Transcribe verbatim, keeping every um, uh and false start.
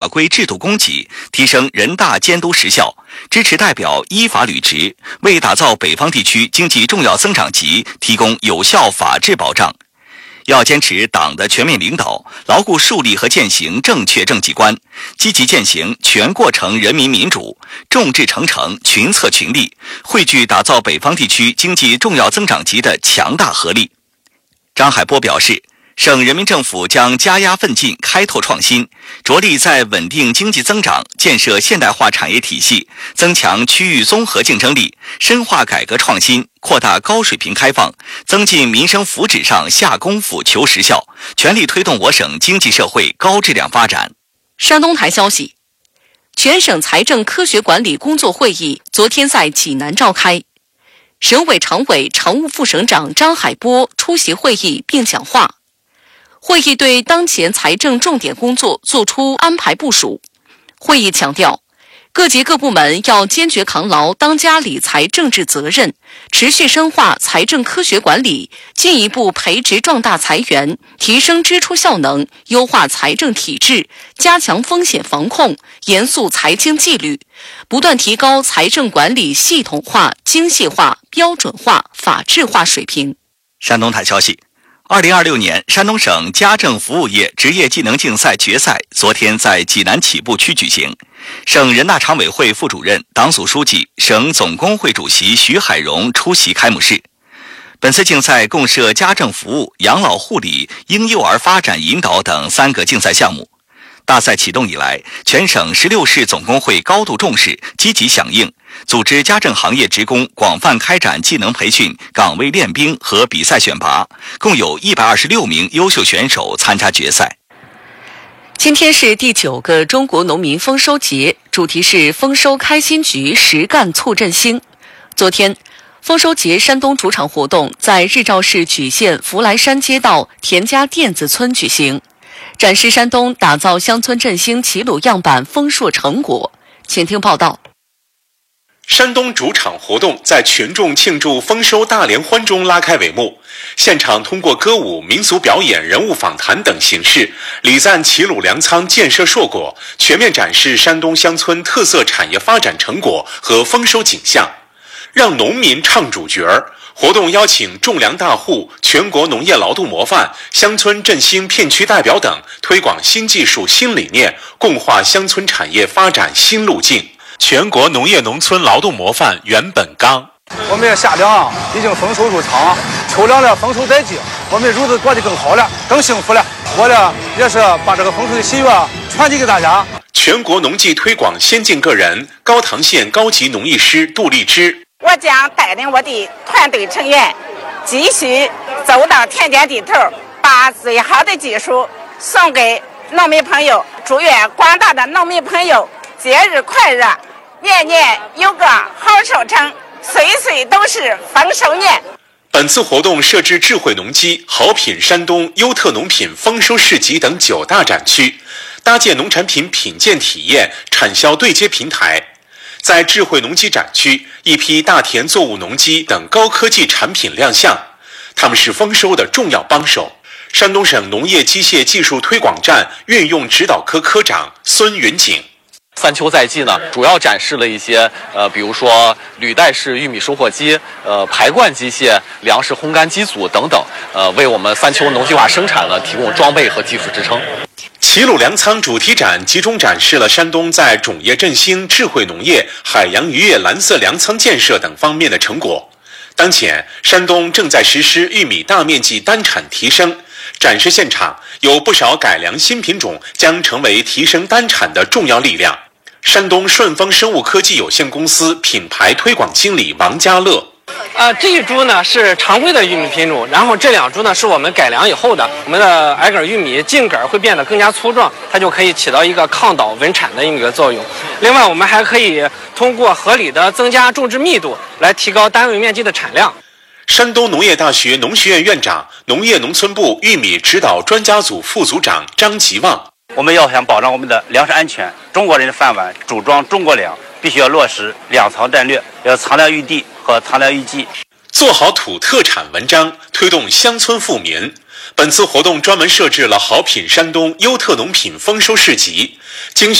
规制度供给，提升人大监督实效，支持代表依法履职，为打造北方地区经济重要增长极提供有效法治保障。要坚持党的全面领导，牢固树立和践行正确政绩观，积极践行全过程人民民主，众志成城、群策群力，汇聚打造北方地区经济重要增长极的强大合力。张海波表示，省人民政府将加压奋进，开拓创新，着力在稳定经济增长、建设现代化产业体系、增强区域综合竞争力、深化改革创新、扩大高水平开放、增进民生福祉上下功夫求实效，全力推动我省经济社会高质量发展。 山东台消息，全省财政科学管理工作会议昨天在济南召开，省委常委、常务副省长张海波出席会议并讲话。会议对当前财政重点工作作出安排部署。会议强调，各级各部门要坚决扛牢当家理财政治责任，持续深化财政科学管理，进一步培植壮大财源，提升支出效能，优化财政体制，加强风险防控，严肃财经纪律，不断提高财政管理系统化、精细化、标准化、法治化水平。 山东台消息，二零二六年山东省家政服务业职业技能竞赛决赛昨天在济南起步区举行，省人大常委会副主任、党组书记、省总工会主席徐海荣出席开幕式。本次竞赛共设家政服务、养老护理、婴幼儿发展引导等三个竞赛项目。大赛启动以来，全省十六市总工会高度重视，积极响应，组织家政行业职工广泛开展技能培训、岗位练兵和比赛选拔，共有一百二十六名优秀选手参加决赛。 今天是第九个中国农民丰收节，主题是丰收开新局，实干促振兴。昨天，丰收节山东主场活动在日照市莒县福来山街道田家店子村举行，展示山东打造乡村振兴齐鲁样板丰硕成果。请听报道。 山东主场活动在群众庆祝丰收大联欢中拉开帷幕，现场通过歌舞、民俗表演、人物访谈等形式，礼赞齐鲁粮仓建设硕果，全面展示山东乡村特色产业发展成果和丰收景象，让农民唱主角儿。活动邀请种粮大户、全国农业劳动模范、乡村振兴片区代表等，推广新技术、新理念，共话乡村产业发展新路径。全国农业农村劳动模范袁本刚： 我们夏粮已经丰收入场，秋粮呢丰收在即，我们日子过得更好了，更幸福了。我呢也是把这个丰收的喜悦传递给大家。 全国农技推广先进个人，高唐县高级农艺师杜丽芝： 我将带领我的团队成员，继续走到田间地头，把最好的技术送给农民朋友。祝愿广大的农民朋友节日快乐，年年有个好收成，岁岁都是丰收年。 本次活动设置智慧农机、好品山东、优特农品丰收市集等九大展区，搭建农产品品鉴体验、产销对接平台。在智慧农机展区，一批大田作物农机等高科技产品亮相，它们是丰收的重要帮手。山东省农业机械技术推广站运用指导科科长孙云景： 三秋在即呢，主要展示了一些呃，比如说履带式玉米收获机、呃排灌机械、粮食烘干机组等等，呃，为我们三秋农机化生产呢提供装备和技术支撑。 齐鲁粮仓主题展集中展示了山东在种业振兴、智慧农业、海洋渔业蓝色粮仓建设等方面的成果。当前，山东正在实施玉米大面积单产提升，展示现场有不少改良新品种将成为提升单产的重要力量。山东顺丰生物科技有限公司品牌推广经理王家乐： 呃，这一株呢是常规的玉米品种，然后这两株呢是我们改良以后的。我们的矮杆玉米茎杆会变得更加粗壮，它就可以起到一个抗倒稳产的一个作用。另外，我们还可以通过合理的增加种植密度，来提高单位面积的产量。 山东农业大学农学院院长、农业农村部玉米指导专家组副组长张吉旺： 我们要想保障我们的粮食安全，中国人的饭碗，主装中国粮，必须要落实两藏战略，要藏粮育地和藏粮育技， 做好土特产文章，推动乡村富民。本次活动专门设置了好品山东优特农品丰收市集，精